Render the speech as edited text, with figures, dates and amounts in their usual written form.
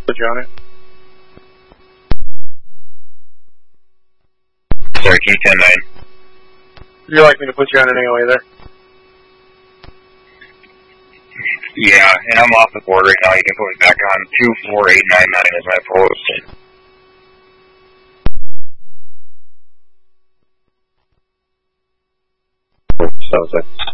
Put you on it. Sorry, can you 10-9? Would you like me to put you on it anyway there? Yeah, and I'm off the board right now. You can put me back on 24899 as my post. Sounds like